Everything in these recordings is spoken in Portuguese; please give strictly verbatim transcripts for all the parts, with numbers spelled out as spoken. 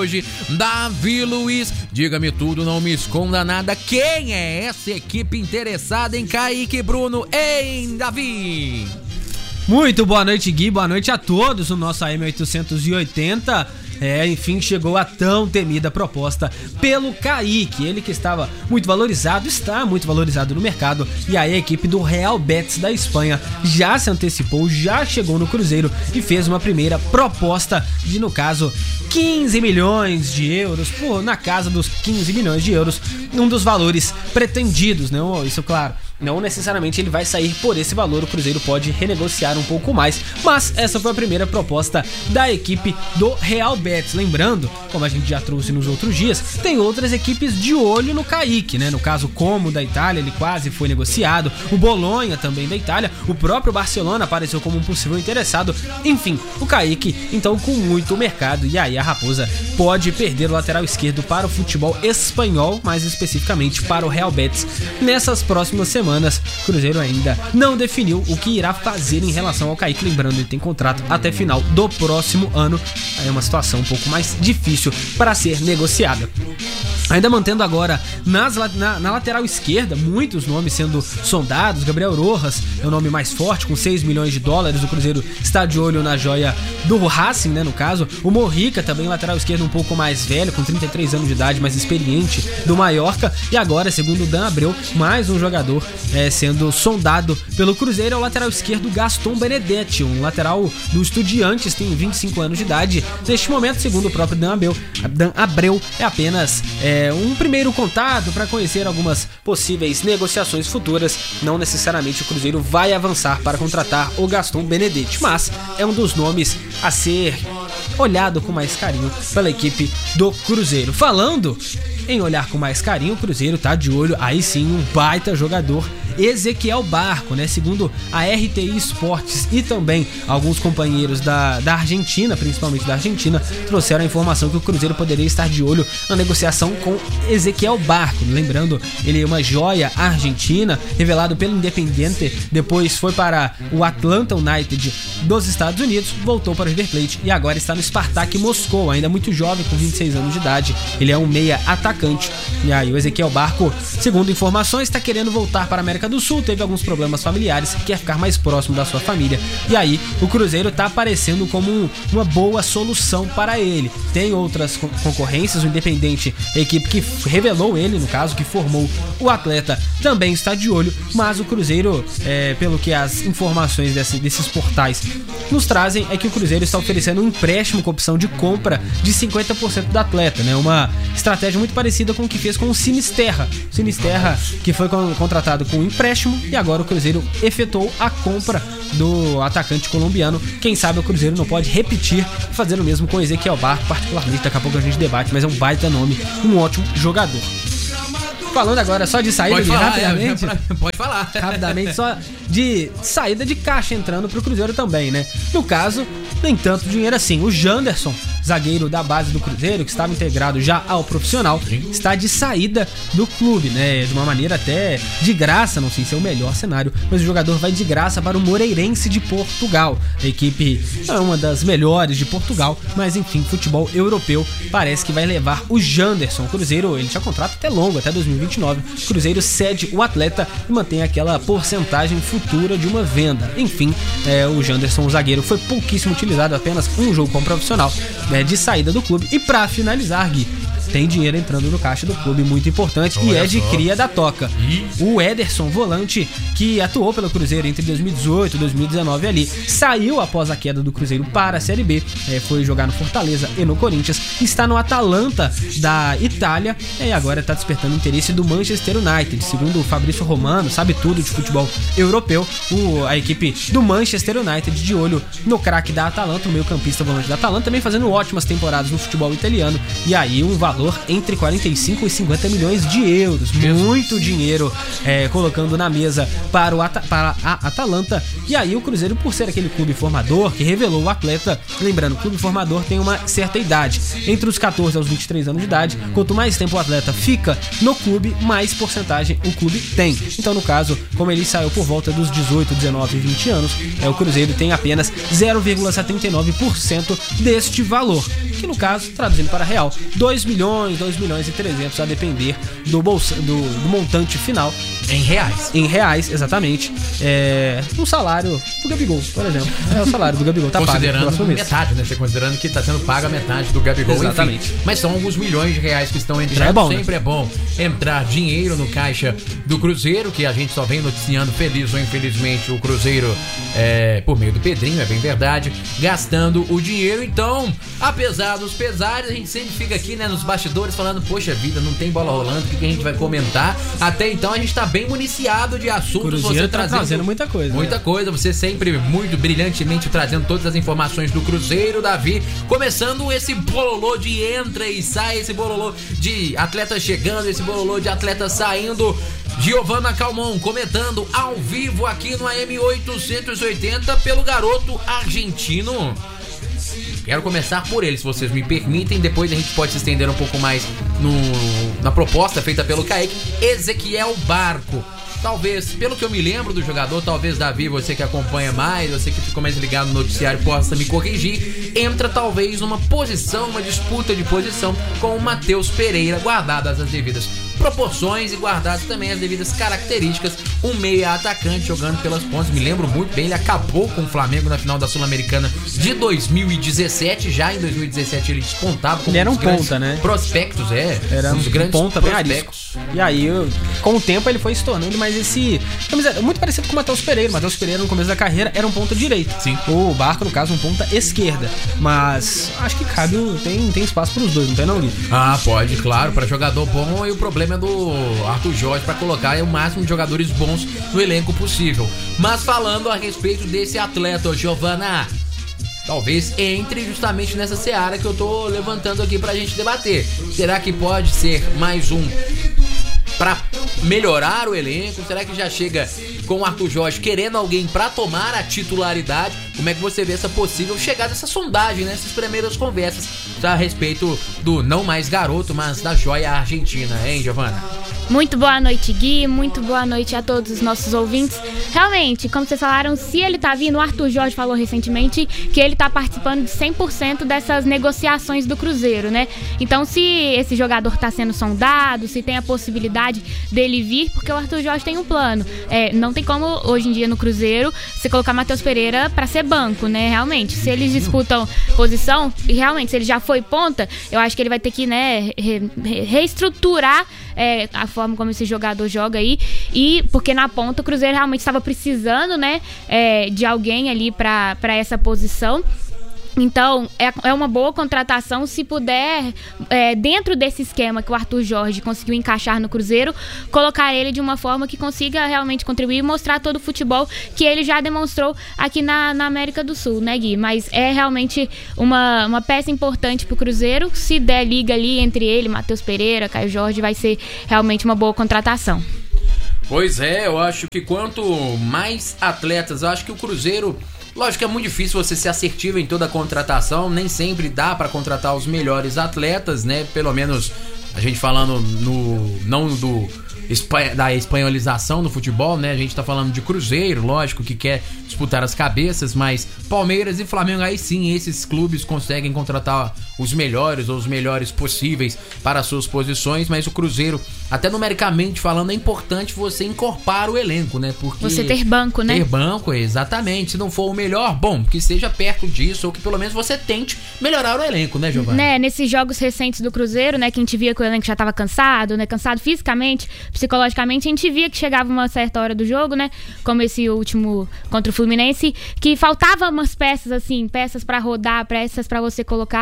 Hoje, Davi Luiz, diga-me tudo, não me esconda nada. Quem é essa equipe interessada em Kaique Bruno, hein, Davi? Muito boa noite, Gui, boa noite a todos. O nosso A M oitocentos e oitenta, é, enfim, chegou a tão temida proposta pelo Kaique. Ele que estava muito valorizado, está muito valorizado no mercado. E aí a equipe do Real Betis da Espanha já se antecipou, já chegou no Cruzeiro e fez uma primeira proposta de, no caso, quinze milhões de euros, por na casa dos quinze milhões de euros, um dos valores pretendidos, né? Isso, claro, não necessariamente ele vai sair por esse valor, o Cruzeiro pode renegociar um pouco mais, mas essa foi a primeira proposta da equipe do Real Betis. Lembrando, como a gente já trouxe nos outros dias, tem outras equipes de olho no Kaique, né? No caso, Como da Itália, ele quase foi negociado, o Bolonha também da Itália, o próprio Barcelona apareceu como um possível interessado. Enfim, o Kaique, então, com muito mercado, e aí a Raposa pode perder o lateral esquerdo para o futebol espanhol, mais especificamente para o Real Betis, nessas próximas semanas. O Cruzeiro ainda não definiu o que irá fazer em relação ao Kaique, lembrando, ele tem contrato até final do próximo ano. Aí é uma situação um pouco mais difícil para ser negociada. Ainda mantendo agora nas, na, na lateral esquerda, muitos nomes sendo sondados. Gabriel Rojas é o nome mais forte, com seis milhões de dólares. O Cruzeiro está de olho na joia do Racing, né, no caso. O Morrica também, lateral esquerdo um pouco mais velho, com trinta e três anos de idade, mais experiente, do Mallorca. E agora, segundo o Dan Abreu, mais um jogador é, sendo sondado pelo Cruzeiro é o lateral esquerdo Gaston Benedetti, um lateral do Estudiantes, tem vinte e cinco anos de idade. Neste momento, segundo o próprio Dan Abreu, Dan Abreu é apenas é, um primeiro contato para conhecer algumas possíveis negociações futuras. Não necessariamente o Cruzeiro vai avançar para contratar o Gaston Benedetti, mas é um dos nomes a ser olhado com mais carinho pela equipe do Cruzeiro. Falando em olhar com mais carinho, o Cruzeiro tá de olho, aí sim, um baita jogador, Ezequiel Barco, né? Segundo a R T I Esportes e também alguns companheiros da, da Argentina, principalmente da Argentina, trouxeram a informação que o Cruzeiro poderia estar de olho na negociação com Ezequiel Barco. Lembrando, ele é uma joia argentina, revelado pelo Independiente, depois foi para o Atlanta United dos Estados Unidos, voltou para o River Plate e agora está no Spartak Moscou, ainda muito jovem, com vinte e seis anos de idade. Ele é um meia atacante. E aí o Ezequiel Barco, segundo informações, está querendo voltar para a América do Sul, teve alguns problemas familiares, quer ficar mais próximo da sua família, e aí o Cruzeiro está aparecendo como um, uma boa solução para ele. Tem outras con- concorrências, o Independente, a equipe que revelou ele, no caso, que formou o atleta, também está de olho, mas o Cruzeiro, é, pelo que as informações desse, desses portais nos trazem, é que o Cruzeiro está oferecendo um empréstimo com opção de compra de cinquenta por cento do atleta, né? Uma estratégia muito parecida com o que fez com o Sinisterra, Sinisterra que foi con- contratado com um empréstimo e agora o Cruzeiro efetuou a compra do atacante colombiano. Quem sabe o Cruzeiro não pode repetir e fazer o mesmo com o Ezequiel Barco, particularmente, daqui a pouco a gente debate, mas é um baita nome, um ótimo jogador. Falando agora só de saída, pode de, falar, rapidamente, é, pode falar. Rapidamente, só de saída de caixa entrando pro Cruzeiro também, né? No caso, nem tanto dinheiro assim. O Janderson, zagueiro da base do Cruzeiro, que estava integrado já ao profissional, está de saída do clube, né? De uma maneira até de graça, não sei se é o melhor cenário, mas o jogador vai de graça para o Moreirense de Portugal. A equipe é uma das melhores de Portugal, mas enfim, futebol europeu parece que vai levar o Janderson. O Cruzeiro, ele tinha contrato até longo, até dois mil e vinte e nove. O Cruzeiro cede o atleta e mantém aquela porcentagem futura de uma venda. Enfim, é, o Janderson, o zagueiro, foi pouquíssimo utilizado, apenas um jogo como profissional, né, de saída do clube. E pra finalizar, Gui, tem dinheiro entrando no caixa do clube, muito importante. Olha, e é de só. Cria da Toca. E? O Ederson, volante, que atuou pelo Cruzeiro entre dois mil e dezoito e dois mil e dezenove ali, saiu após a queda do Cruzeiro para a Série B, é, foi jogar no Fortaleza e no Corinthians, está no Atalanta da Itália e agora está despertando interesse do Manchester United. Segundo o Fabrício Romano, sabe tudo de futebol europeu, o, a equipe do Manchester United de olho no craque da Atalanta, o meio campista volante da Atalanta, também fazendo ótimas temporadas no futebol italiano, e aí um valor valor entre quarenta e cinco e cinquenta milhões de euros. Muito dinheiro é, colocando na mesa para, o Ata- para a Atalanta. E aí o Cruzeiro, por ser aquele clube formador que revelou o atleta, lembrando, o clube formador tem uma certa idade, entre os catorze aos vinte e três anos de idade. Quanto mais tempo o atleta fica no clube, mais porcentagem o clube tem. Então, no caso, como ele saiu por volta dos dezoito, dezenove e vinte anos, é, o Cruzeiro tem apenas zero vírgula setenta e nove por cento deste valor, que no caso, traduzindo para real, dois milhões, dois milhões e trezentos, a depender do, bolsa, do, do montante final. Em reais. Em reais, exatamente. É um salário do Gabigol, por exemplo. É o salário do Gabigol, tá considerando pago. Considerando metade, né? Você considerando que tá sendo paga metade do Gabigol. Exatamente. Enfim, mas são alguns milhões de reais que estão entrando. É bom, Sempre né? é bom entrar dinheiro no caixa do Cruzeiro, que a gente só vem noticiando, feliz ou infelizmente, o Cruzeiro, é, por meio do Pedrinho, é bem verdade, gastando o dinheiro. Então, apesar dos pesares, a gente sempre fica aqui, né, nos bastidores falando, poxa vida, não tem bola rolando, o que, que a gente vai comentar? Até então a gente tá bem municiado de assuntos. O Cruzeiro você tá trazendo, trazendo muita coisa. Muita né? coisa, você sempre muito brilhantemente trazendo todas as informações do Cruzeiro, Davi, começando esse bololô de entra e sai, esse bololô de atletas chegando, esse bololô de atletas saindo. Giovana Calmon comentando ao vivo aqui no A M oitocentos e oitenta pelo garoto argentino. Quero começar por ele, se vocês me permitem. Depois a gente pode se estender um pouco mais no, na proposta feita pelo Kaique. Ezequiel Barco. Talvez, pelo que eu me lembro do jogador, talvez, Davi, você que acompanha mais, você que ficou mais ligado no noticiário, possa me corrigir. Entra talvez numa posição, uma disputa de posição com o Matheus Pereira, guardadas as devidas proporções e guardadas também as devidas características. Um meia atacante jogando pelas pontas, me lembro muito bem, ele acabou com o Flamengo na final da Sul-Americana de dois mil e dezessete. Já em dois mil e dezessete ele despontava como ele era um um dos ponta, né? Prospectos, é. Era um dos um grandes ponta bem prospectos. arisco. E aí, com o tempo, ele foi se tornando mais esse... muito parecido com o Matheus Pereira. O Matheus Pereira, no começo da carreira, era um ponta direita. Sim. O Barco, no caso, um ponta esquerda. Mas acho que cabe, tem, tem espaço para os dois, não tem não, Gui? Ah, pode, claro, para jogador bom. E o problema é do Arthur Jorge para colocar o máximo de jogadores bons no elenco possível. Mas falando a respeito desse atleta, Giovana, talvez entre justamente nessa seara que eu tô levantando aqui pra gente debater. Será que pode ser mais um para melhorar o elenco? Será que já chega com o Arthur Jorge querendo alguém para tomar a titularidade? Como é que você vê essa possível chegada, essa sondagem, né? Essas primeiras conversas a respeito do não mais garoto, mas da joia argentina, hein, Giovana? Muito boa noite, Gui. Muito boa noite a todos os nossos ouvintes. Realmente, como vocês falaram, se ele tá vindo, o Arthur Jorge falou recentemente que ele tá participando de cem por cento dessas negociações do Cruzeiro, né? Então, se esse jogador tá sendo sondado, se tem a possibilidade dele vir, porque o Arthur Jorge tem um plano. É, não tem como, hoje em dia, no Cruzeiro, você colocar Matheus Pereira pra ser banco, né? Realmente, se eles disputam posição, e realmente, se ele já foi ponta, eu acho que ele vai ter que, né, re, re, reestruturar é, a forma como esse jogador joga aí, e porque na ponta o Cruzeiro realmente estava precisando, né, é, de alguém ali pra, pra essa posição. Então, é, é uma boa contratação se puder, é, dentro desse esquema que o Arthur Jorge conseguiu encaixar no Cruzeiro, colocar ele de uma forma que consiga realmente contribuir e mostrar todo o futebol que ele já demonstrou aqui na, na América do Sul, né, Gui? Mas é realmente uma, uma peça importante pro Cruzeiro. Se der liga ali entre ele, Matheus Pereira, Caio Jorge, vai ser realmente uma boa contratação. Pois é, eu acho que quanto mais atletas, eu acho que o Cruzeiro... Lógico que é muito difícil você ser assertivo em toda a contratação, nem sempre dá pra contratar os melhores atletas, né? Pelo menos a gente falando no não do da espanholização do futebol, né? A gente tá falando de Cruzeiro, lógico, que quer disputar as cabeças, mas Palmeiras e Flamengo, aí sim, esses clubes conseguem contratar os melhores ou os melhores possíveis para as suas posições, mas o Cruzeiro, até numericamente falando, é importante você encorpar o elenco, né? Porque você ter banco, né? Ter banco, exatamente. Se não for o melhor, bom, que seja perto disso, ou que pelo menos você tente melhorar o elenco, né, Giovana? Né, nesses jogos recentes do Cruzeiro, né, que a gente via que o elenco já tava cansado, né, cansado fisicamente, psicologicamente, a gente via que chegava uma certa hora do jogo, né, como esse último contra o Fluminense, que faltava umas peças, assim, peças pra rodar, peças pra você colocar e peças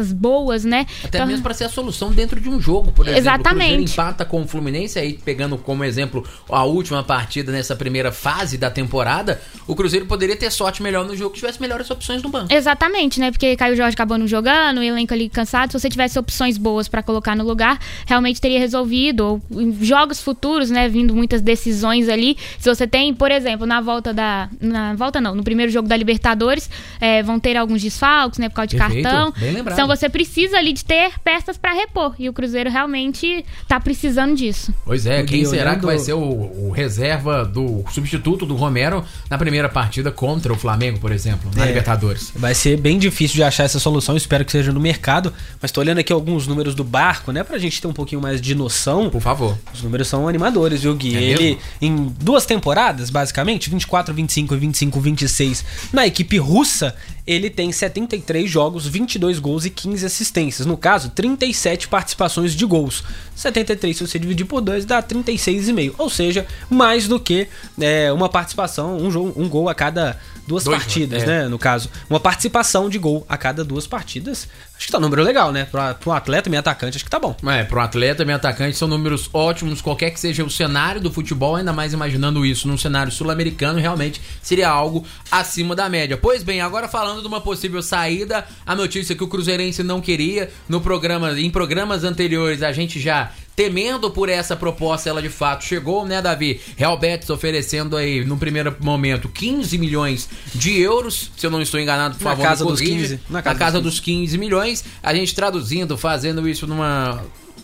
peças boas, né? Até então, mesmo para ser a solução dentro de um jogo, por exemplo. Exatamente. O Cruzeiro empata com o Fluminense, aí pegando como exemplo a última partida nessa primeira fase da temporada, o Cruzeiro poderia ter sorte melhor no jogo se tivesse melhores opções no banco. Exatamente, né? Porque Caio Jorge acabou não jogando, o elenco ali cansado. Se você tivesse opções boas para colocar no lugar, realmente teria resolvido. Ou em jogos futuros, né? Vindo muitas decisões ali. Se você tem, por exemplo, na volta da... Na volta não, no primeiro jogo da Libertadores, é, vão ter alguns desfalques, né? Por causa de Perfeito, cartão. bem lembrado. Então você precisa ali de ter peças para repor. E o Cruzeiro realmente tá precisando disso. Pois é, quem Gui, será olhando... que vai ser o, o reserva do substituto do Romero na primeira partida contra o Flamengo, por exemplo, na É, Libertadores? Vai ser bem difícil de achar essa solução, espero que seja no mercado, mas tô olhando aqui alguns números do Barco, né, pra gente ter um pouquinho mais de noção. Por favor. Os números são animadores, viu, Gui? É Ele, mesmo? em duas temporadas, basicamente, vinte e quatro, vinte e cinco e vinte e cinco, vinte e seis, na equipe russa, ele tem setenta e três jogos, vinte e dois gols e quinze assistências. No caso, trinta e sete participações de gols. setenta e três, se você dividir por dois, dá trinta e seis vírgula cinco. Ou seja, mais do que é, uma participação, um, jogo, um gol a cada duas Dois, partidas, é. né? No caso, uma participação de gol a cada duas partidas. Acho que tá um número legal, né? Pra, pra um atleta, meio atacante, acho que tá bom. É, para um atleta, meio atacante, são números ótimos, qualquer que seja o cenário do futebol, ainda mais imaginando isso num cenário sul-americano, realmente seria algo acima da média. Pois bem, agora falando de uma possível saída, a notícia que o Cruzeirense não queria, no programa, em programas anteriores a gente já temendo por essa proposta, ela de fato chegou, né, Davi? Real Betis oferecendo aí, no primeiro momento, quinze milhões de euros, se eu não estou enganado, por Na favor, casa me dos corrija. quinze. Na Na casa, casa dos quinze milhões, a gente traduzindo, fazendo isso numa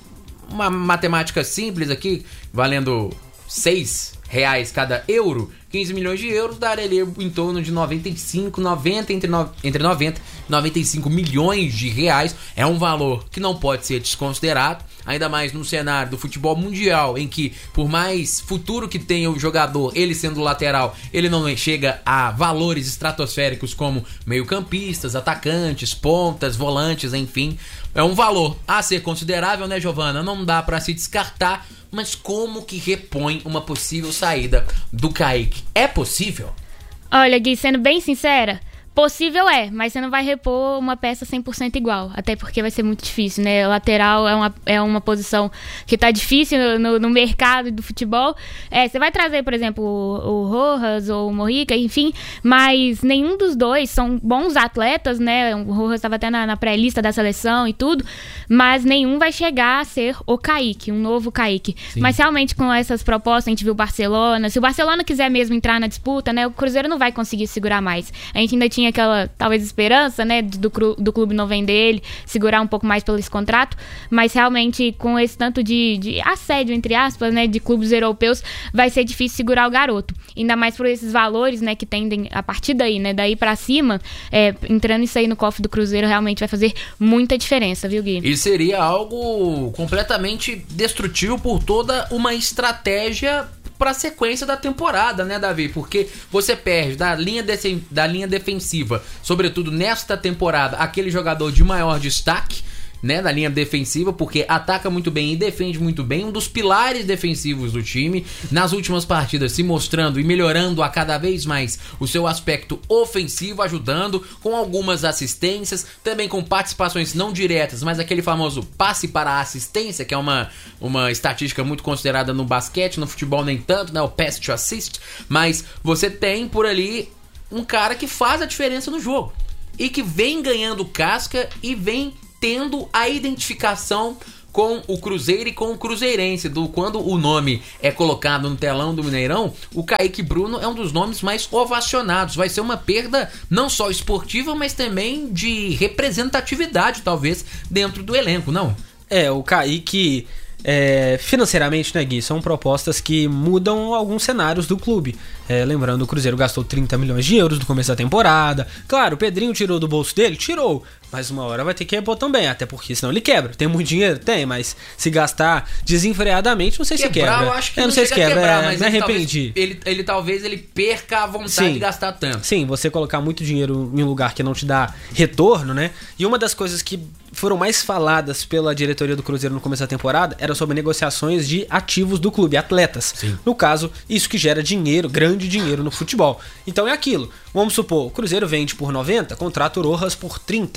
uma matemática simples aqui, valendo seis reais cada euro, quinze milhões de euros daria ali em torno de noventa e cinco, noventa, entre, no, entre noventa e noventa e cinco milhões de reais. É um valor que não pode ser desconsiderado, ainda mais no cenário do futebol mundial, em que por mais futuro que tenha o jogador, ele sendo lateral, ele não chega a valores estratosféricos como meio-campistas, atacantes, pontas, volantes, enfim. É um valor a ser considerável, né, Giovana? Não dá pra se descartar, mas como que repõe uma possível saída do Kaique? É possível? Olha, Gui, sendo bem sincera, possível é, mas você não vai repor uma peça cem por cento igual, até porque vai ser muito difícil, né? Lateral é uma, é uma posição que tá difícil no, no, no mercado do futebol. É, você vai trazer, por exemplo, o, o Rojas ou o Mojica, enfim, mas nenhum dos dois são bons atletas, né? O Rojas estava até na, na pré-lista da seleção e tudo, mas nenhum vai chegar a ser o Kaique, um novo Kaique. Sim. Mas realmente com essas propostas, a gente viu o Barcelona, se o Barcelona quiser mesmo entrar na disputa, né? O Cruzeiro não vai conseguir segurar mais. A gente ainda tinha aquela, talvez, esperança, né, do, do clube não vender ele, segurar um pouco mais pelo esse contrato, mas realmente com esse tanto de, de assédio, entre aspas, né, de clubes europeus, vai ser difícil segurar o garoto. Ainda mais por esses valores, né, que tendem a partir daí, né, daí pra cima, é, entrando isso aí no cofre do Cruzeiro realmente vai fazer muita diferença, viu, Gui? E seria algo completamente destrutivo por toda uma estratégia para a sequência da temporada, né, Davi? Porque você perde da linha, de, da linha defensiva, sobretudo nesta temporada, aquele jogador de maior destaque, né, da linha defensiva, porque ataca muito bem e defende muito bem, um dos pilares defensivos do time, nas últimas partidas se mostrando e melhorando a cada vez mais o seu aspecto ofensivo, ajudando com algumas assistências, também com participações não diretas, mas aquele famoso passe para a assistência, que é uma, uma estatística muito considerada no basquete, no futebol nem tanto, né, o pass to assist, mas você tem por ali um cara que faz a diferença no jogo e que vem ganhando casca e vem tendo a identificação com o Cruzeiro e com o Cruzeirense. Do, quando o nome é colocado no telão do Mineirão, o Kaique Bruno é um dos nomes mais ovacionados. Vai ser uma perda não só esportiva, mas também de representatividade, talvez, dentro do elenco, não? É, o Kaique... É, financeiramente, né, Gui, são propostas que mudam alguns cenários do clube. É, lembrando, o Cruzeiro gastou trinta milhões de euros no começo da temporada. Claro, o Pedrinho tirou do bolso dele? Tirou. Mas uma hora vai ter que repor também, até porque senão ele quebra. Tem muito dinheiro? Tem, mas se gastar desenfreadamente, não sei Quebrar, se quebra. Eu acho que eu não, não sei se quebra, quebrar, é, mas me ele arrependi. Talvez, ele, ele talvez ele perca a vontade Sim. de gastar tanto. Sim, você colocar muito dinheiro em um lugar que não te dá retorno, né? E uma das coisas que foram mais faladas pela diretoria do Cruzeiro no começo da temporada era sobre negociações de ativos do clube, atletas. Sim. No caso, isso que gera dinheiro, grande dinheiro no futebol. Então é aquilo. Vamos supor, o Cruzeiro vende por noventa, contrata o Rojas por trinta.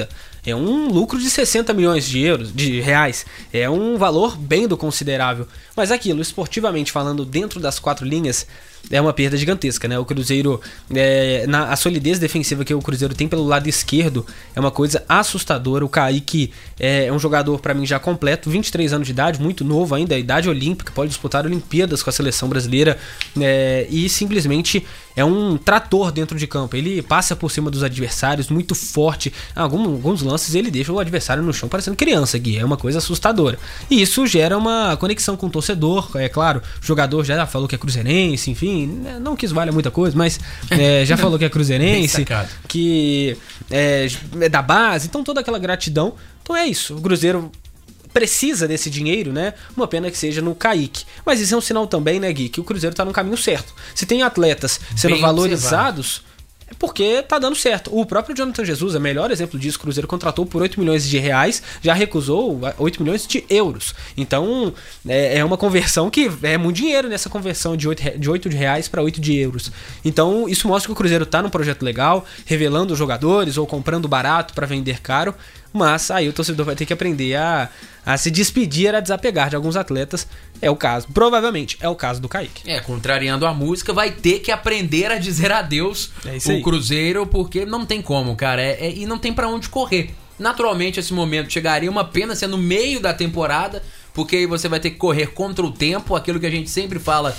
é um lucro de sessenta milhões de euros, de reais. É um valor bem do considerável. Mas aquilo, esportivamente falando, dentro das quatro linhas, é uma perda gigantesca, né? O Cruzeiro, é, na, a solidez defensiva que o Cruzeiro tem pelo lado esquerdo é uma coisa assustadora. O Kaique é, é um jogador, para mim, já completo, vinte e três anos de idade, muito novo ainda, idade olímpica, pode disputar Olimpíadas com a seleção brasileira, é, e simplesmente é um trator dentro de campo. Ele passa por cima dos adversários, muito forte. Alguns, alguns lances ele deixa o adversário no chão parecendo criança, Gui. É uma coisa assustadora. E isso gera uma conexão com o torcedor, é claro. O jogador já falou que é cruzeirense, enfim, não que isso valha muita coisa, mas é, já falou que é cruzeirense, que é, é da base, então toda aquela gratidão. Então é isso, o Cruzeiro precisa desse dinheiro, né? Uma pena que seja no Kaique. Mas isso é um sinal também, né, Gui, que o Cruzeiro tá no caminho certo. Se tem atletas sendo Bem valorizados, é porque tá dando certo. O próprio Jonathan Jesus é o melhor exemplo disso. O Cruzeiro contratou por oito milhões de reais, já recusou oito milhões de euros. Então, é, é uma conversão que é muito dinheiro nessa conversão de oito, de oito reais para oito de euros. Então, isso mostra que o Cruzeiro tá num projeto legal, revelando os jogadores ou comprando barato para vender caro. Mas aí o torcedor vai ter que aprender a, a se despedir, a desapegar de alguns atletas. É o caso, provavelmente, é o caso do Kaique. É, contrariando a música, vai ter que aprender a dizer adeus é o Cruzeiro, porque não tem como, cara, é, é, e não tem pra onde correr. Naturalmente, esse momento chegaria, uma pena ser no meio da temporada, porque aí você vai ter que correr contra o tempo, aquilo que a gente sempre fala,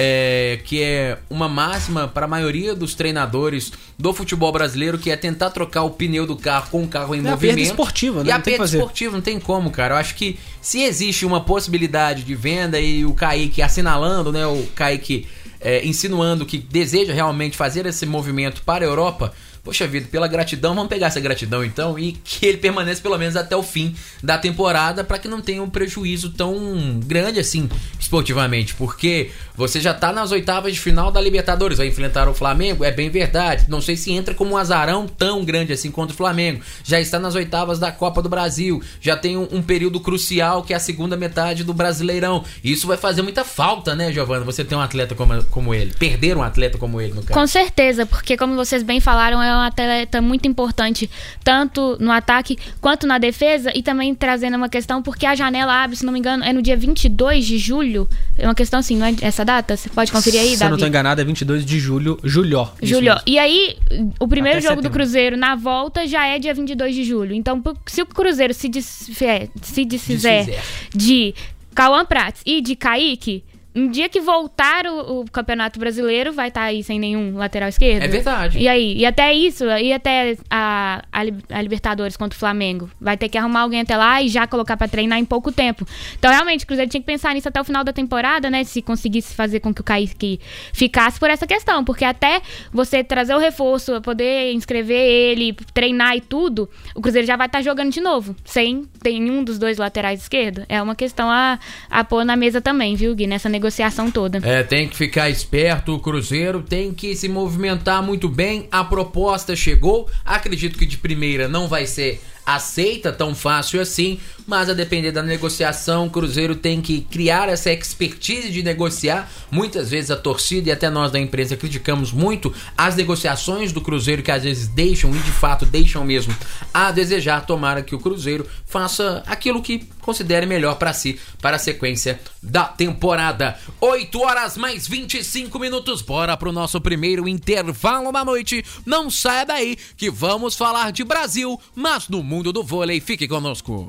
é, que é uma máxima para a maioria dos treinadores do futebol brasileiro, que é tentar trocar o pneu do carro com o carro em é movimento. A perda esportiva, né? E a perda esportiva, não tem como, cara. Eu acho que se existe uma possibilidade de venda e o Kaique assinalando, né, o Kaique é, insinuando que deseja realmente fazer esse movimento para a Europa, poxa vida, pela gratidão, vamos pegar essa gratidão então e que ele permaneça pelo menos até o fim da temporada para que não tenha um prejuízo tão grande assim esportivamente, porque você já tá nas oitavas de final da Libertadores, vai enfrentar o Flamengo, é bem verdade, não sei se entra como um azarão tão grande assim contra o Flamengo, já está nas oitavas da Copa do Brasil, já tem um, um período crucial que é a segunda metade do Brasileirão, e isso vai fazer muita falta, né, Giovana, você ter um atleta como, como ele, perder um atleta como ele no caso. Com certeza, porque como vocês bem falaram, é um atleta muito importante, tanto no ataque quanto na defesa, e também trazendo uma questão, porque a janela abre, se não me engano, é no dia vinte e dois de julho, é uma questão assim, não é essa data? Você pode conferir aí, Davi? Se eu não tô enganado, é vinte e dois de julho, julho. Julho. E aí, o primeiro Até jogo setembro. do Cruzeiro na volta já é dia vinte e dois de julho. Então, se o Cruzeiro se, desfizer, se desfizer, desfizer de Cauã Prats e de Kaique, um dia que voltar o, o Campeonato Brasileiro, vai estar tá aí sem nenhum lateral esquerdo. É verdade. E aí? E até isso, e até a, a, a Libertadores contra o Flamengo. Vai ter que arrumar alguém até lá e já colocar pra treinar em pouco tempo. Então, realmente, o Cruzeiro tinha que pensar nisso até o final da temporada, né? Se conseguisse fazer com que o Kaique ficasse por essa questão. Porque até você trazer o reforço, poder inscrever ele, treinar e tudo, o Cruzeiro já vai estar tá jogando de novo. Sem nenhum dos dois laterais esquerdos. É uma questão a, a pôr na mesa também, viu, Gui? Nessa negociação. negociação toda. É, tem que ficar esperto, o Cruzeiro tem que se movimentar muito bem, a proposta chegou, acredito que de primeira não vai ser aceita tão fácil assim, mas a depender da negociação, o Cruzeiro tem que criar essa expertise de negociar. Muitas vezes a torcida e até nós da imprensa criticamos muito as negociações do Cruzeiro, que às vezes deixam, e de fato deixam mesmo a desejar. Tomara que o Cruzeiro faça aquilo que considere melhor para si, para a sequência da temporada. oito horas mais vinte e cinco minutos, bora pro nosso primeiro intervalo da noite. Não saia daí que vamos falar de Brasil, mas no mundo do vôlei, fique conosco.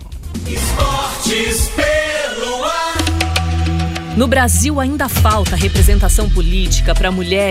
Esportes pelo ar. No Brasil ainda falta representação política para mulheres